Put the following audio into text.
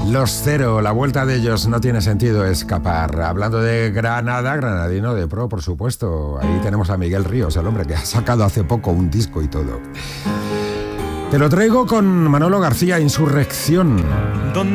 Los Cero, la vuelta de ellos, no tiene sentido escapar. Hablando de Granada, granadino de pro, por supuesto. Ahí tenemos a Miguel Ríos, el hombre que ha sacado hace poco un disco y todo. Te lo traigo con Manolo García, Insurrección.